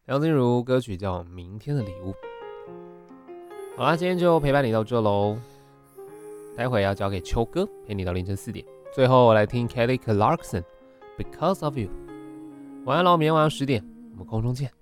梁静茹歌曲叫《明天的礼物》。好啦，今天就陪伴你到这喽，待会要交给秋哥陪你到凌晨4点。最后我来听 Kelly Clarkson Because of You。晚安喽，明天晚上10点，我们空中见。